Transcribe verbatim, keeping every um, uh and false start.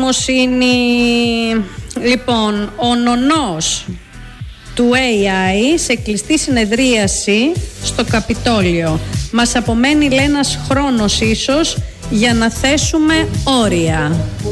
νοημοσύνη. Λοιπόν, ο νονός του έι άι σε κλειστή συνεδρίαση στο Καπιτόλιο. Μας απομένει, λέει, ένας χρόνος ίσως για να θέσουμε όρια.